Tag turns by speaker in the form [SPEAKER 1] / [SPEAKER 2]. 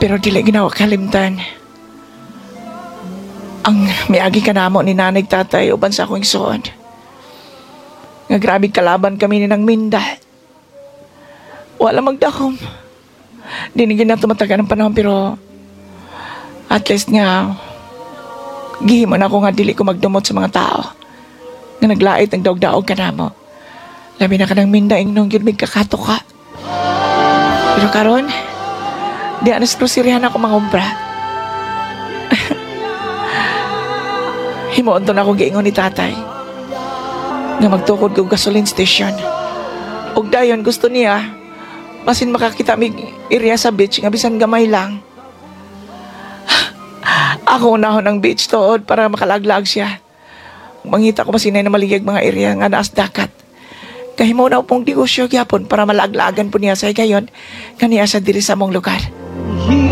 [SPEAKER 1] Pero dili ginawa kalimtan. Ang miagi kanamo ni nanay tatay uban sa akong igsoon. Nga grabe kalaban kami ni nang Minda. Wala magdakom. Dinigin na tumatagal ng panahon pero at least nga gihimon ako nga dili ko magdumot sa mga tao nga naglait ng daog-daog kanamo. Labi na ka ng Minda ingnong yun may kakato ka. Pero karon di anas krusirihan ako mangumpra. Himuon to na ako giingon ni tatay nga magtukod ko gasoline station. Og dayon gusto niya masin makakita mig area sa beach nga bisan gamay lang. Ako unahon ang beach tuod para makalaglag siya. Mangita ko masinay na maligag mga area nga naas dakat. Kahimo na pong negosyo gyapon para malaglagan po niya sa gayon kaniya sa diri sa mong lugar.